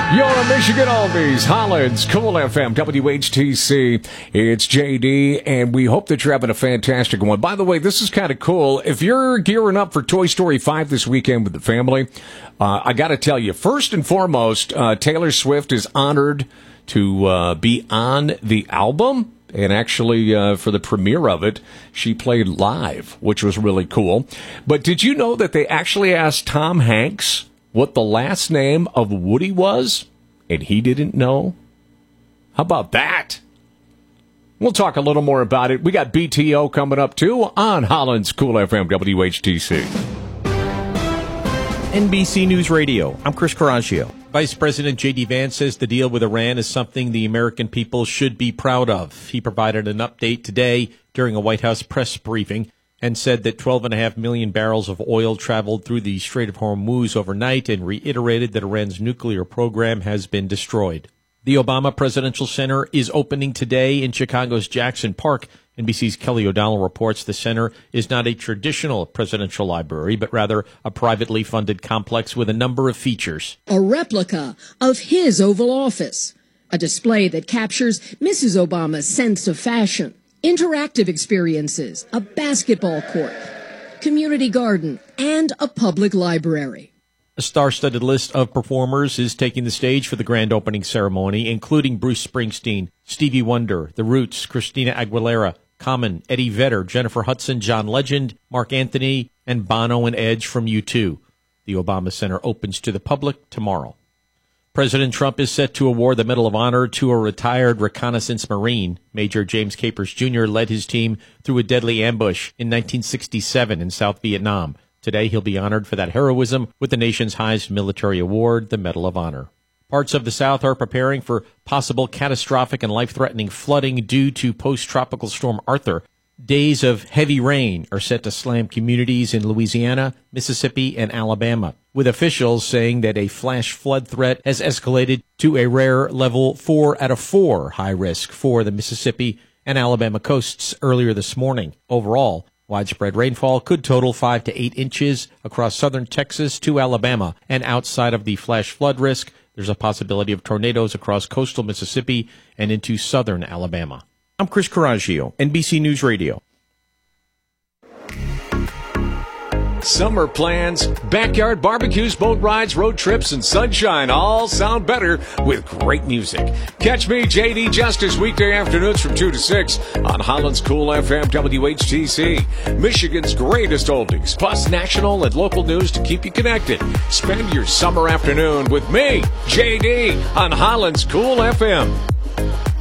You're Michigan Oldies, Holland's Cool FM, WHTC. It's JD, and we hope that you're having a fantastic one. By the way, this is kind of cool. If you're gearing up for Toy Story 5 this weekend with the family, I got to tell you, first and foremost, Taylor Swift is honored to be on the album. And actually, for the premiere of it, she played live, which was really cool. But did you know that they actually asked Tom Hanks what the last name of Woody was, and he didn't know? How about that? We'll talk a little more about it. We got BTO coming up, too, on Holland's Cool FM, WHTC. NBC News Radio, I'm Chris Coraggio. Vice President J.D. Vance says the deal with Iran is something the American people should be proud of. He provided an update today during a White House press briefing and said that 12.5 million barrels of oil traveled through the Strait of Hormuz overnight and reiterated that Iran's nuclear program has been destroyed. The Obama Presidential Center is opening today in Chicago's Jackson Park. NBC's Kelly O'Donnell reports the center is not a traditional presidential library, but rather a privately funded complex with a number of features. A replica of his Oval Office, a display that captures Mrs. Obama's sense of fashion, interactive experiences, a basketball court, community garden, and a public library. A star-studded list of performers is taking the stage for the grand opening ceremony, including Bruce Springsteen, Stevie Wonder, The Roots, Christina Aguilera, Common, Eddie Vedder, Jennifer Hudson, John Legend, Mark Anthony, and Bono and Edge from U2. The Obama Center opens to the public tomorrow. President Trump is set to award the Medal of Honor to a retired reconnaissance Marine. Major James Capers Jr. led his team through a deadly ambush in 1967 in South Vietnam. Today, he'll be honored for that heroism with the nation's highest military award, the Medal of Honor. Parts of the South are preparing for possible catastrophic and life-threatening flooding due to post-tropical storm Arthur. Days of heavy rain are set to slam communities in Louisiana, Mississippi, and Alabama, with officials saying that a flash flood threat has escalated to a rare level 4 out of 4 high risk for the Mississippi and Alabama coasts earlier this morning. Overall, widespread rainfall could total 5 to 8 inches across southern Texas to Alabama, and outside of the flash flood risk, there's a possibility of tornadoes across coastal Mississippi and into southern Alabama. I'm Chris Coraggio, NBC News Radio. Summer plans, backyard barbecues, boat rides, road trips, and sunshine all sound better with great music. Catch me, JD Justice, weekday afternoons from 2 to 6 on Holland's Cool FM WHTC. Michigan's greatest oldies, plus national and local news to keep you connected. Spend your summer afternoon with me, JD, on Holland's Cool FM.